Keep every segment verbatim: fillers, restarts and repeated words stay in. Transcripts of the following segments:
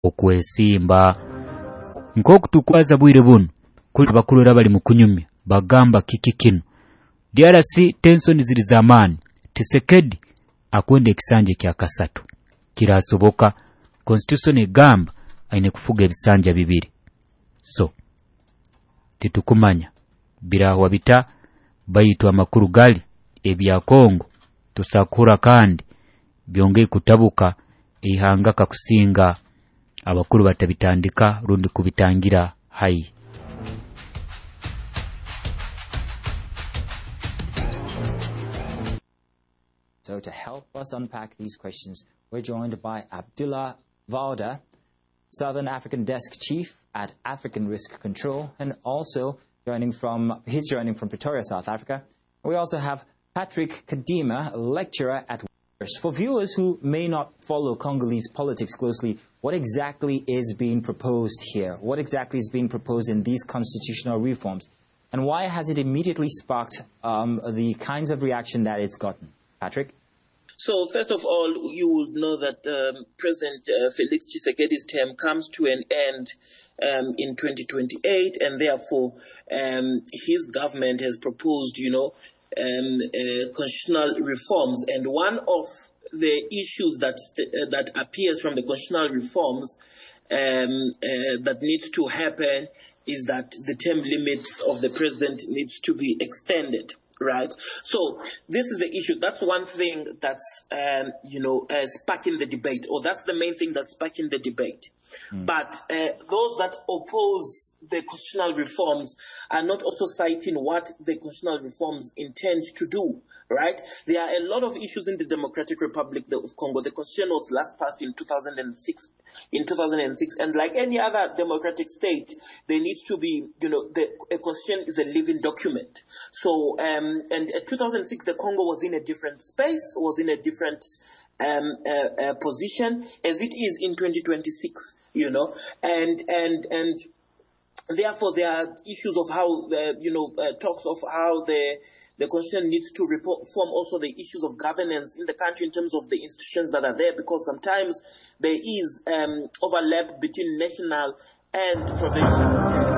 okwesimba nk'okutukwaza bwire buno kuli bakulira bali mu kunyumya bagamba kiki kino D R C tension ziri zamani Tshisekedi akwenda ekisanje kya kasatu kirasoboka constitution egamba aine kufuga ebisanja bibiri so titukumanya biraho bita bayitwa amakuru gali ebya Kongo tusakura kandi byongeye kutabuka ihanga kakusinga abakuru batabitandika rundi kubitangira hayi. So to help us unpack these questions, we're joined by Abdullah Valda, Southern African Desk Chief at African Risk Control, and also joining from, he's joining from Pretoria, South Africa. We also have Patrick Kadima, a lecturer at Windhurst. For viewers who may not follow Congolese politics closely, what exactly is being proposed here? What exactly is being proposed in these constitutional reforms? And why has it immediately sparked um, the kinds of reaction that it's gotten? Patrick? So, first of all, you will know that um, President uh, Felix Tshisekedi's term comes to an end um, in twenty twenty-eight, and therefore um, his government has proposed, you know, um, uh, constitutional reforms. And one of the issues that uh, that appears from the constitutional reforms um, uh, that needs to happen is that the term limits of the president needs to be extended. Right. So this is the issue. That's one thing that's, um, you know, uh, sparking the debate, or that's the main thing that's sparking the debate. Mm. But uh, those that oppose the constitutional reforms are not also citing what the constitutional reforms intend to do. Right. There are a lot of issues in the Democratic Republic of Congo. The constitution was last passed in two thousand six. In two thousand six, and like any other democratic state, there needs to be, you know, the a constitution is a living document. So, um, and in two thousand six, the Congo was in a different space, was in a different um, uh, uh, position as it is in twenty twenty-six, you know, and and and therefore there are issues of how, uh, you know, uh, talks of how the The constitution needs to reform also the issues of governance in the country in terms of the institutions that are there, because sometimes there is um, overlap between national and provincial.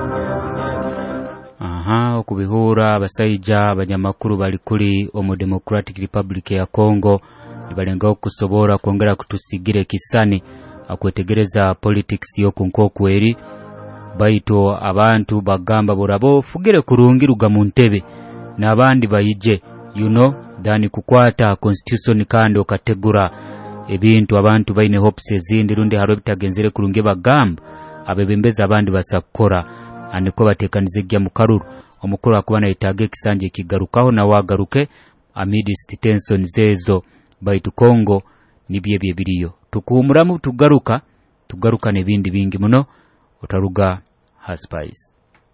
Aha, okubihura abasaija abanyamakuru bali kuli omu Democratic Republic ya Congo nibalenga okusobora kwongera kutusigire kisani akwetegereza politics yo kunkoku eri baito abantu bagamba borabo fugire kurungiruga mu ntebe n'abandi bayije, you know, dani kukwata constitution kandi okategura ebintu abantu baine hopes ezindi rundi haro bitagenzere kurunge bagamba abebembeza abandi basakora aniko batekanize gya mukaruru omukuru akubana itage kisanje kigarukaho na wagaruke amidst tension zezo baitu Congo nibye bye biriyo tukumuramu tugaruka tugaruka nebindi bingi muno otaruga haspice.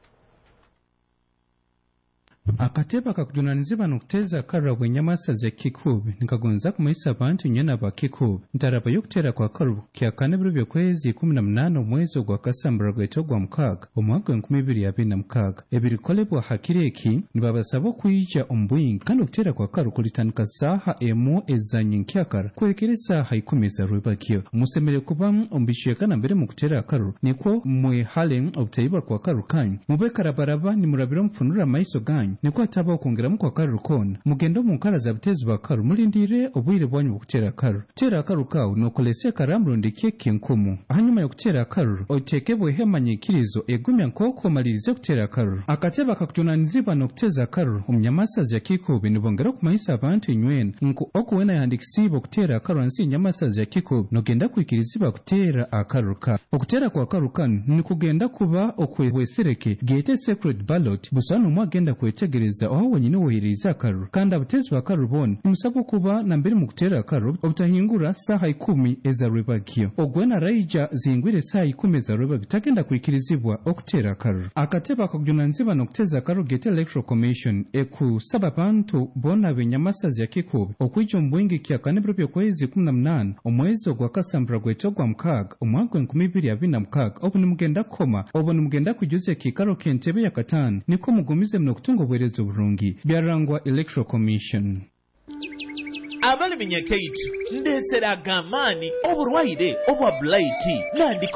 Akateba kakujunaniziba nokuteza karra bwenyamasa ze Kikubi nikagonza kumaisa abantu nyena ba Kikubi ntaraba yokutera kwa karu kya kane biro kwezi kumi na munane omwezi gwa Kasambura gweto gwa mukaga omwaka nkumi bibiri abiri na mukaga ebirikolebwa hakireki nibabasaba kuyija ombuyingi kandi okutera kwa karu kulitanika saha emu ezanye nkyakara kwekeresa haikomeza rwebakyo musemere kubamu ombishiyekana mbere mu kutera karu niko mwe halen obutayiba kwa karu kanyu mube karabaraba nimurabira mfunura maiso ganyu niko ataba okongeramu kwa karu kona mugendo mu nkara za butezi ba karu mulindire obwire bwanyu bukutera karu tera karu kawo nokolese karamro ndike kinkumu hanyuma yokutera karu otekebwe hemanyikirizo egumya nkoko malirize kutera karu akateba kakutunaniziba nokuteza karu omnyamasa za Kikubi nibongera kumaisa abantu inywena nku okuwena yandikisibo kutera karu ansi nyamasa za Kikubi nogenda kwikiriziba kutera akaru ka okutera kwa karu kanu nikugenda kuba okwehwesereke gete secret ballot busano mwagenda kwetegereza aho wenyine wohiriza karu kandi abutezi ba karu bona nimusaba kuba na mbere mu kutera karu obutahingura saha ikumi eza rwebagyo ogwena raija zingwire saha ikumi eza rwebagyo tagenda kwikirizibwa okutera karu akateba akujunanziba nokuteza karu gete electoral commission ekusaba abantu bona benyamasazi ya Kikubi okwijo mbwingi kya kane biro kwezi kumi na munane omwezi gwa Kasambura gweto gwa mukaga omwaka nkumi bibiri abiri na mukaga obu nimugenda koma obu nimugenda kujuze kikaro kentebe ya katanu niko mugumize mno kutunga obwerezo burungi byarangwa electoral commission. Abali minyakeitu ndesera gamani oburwaire obwa blight nandiko